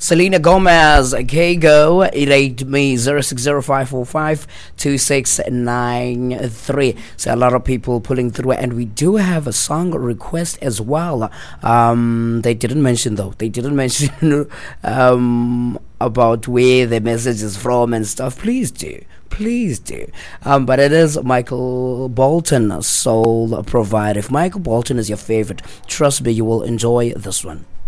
Selena Gomez, Go. It ain't me. 0605452693. So a lot of people pulling through, and we do have a song request as well. They didn't mention though. They didn't mention about where the message is from and stuff. Please do. Please do. But it is Michael Bolton, Soul Provider. If Michael Bolton is your favorite, trust me, you will enjoy this one.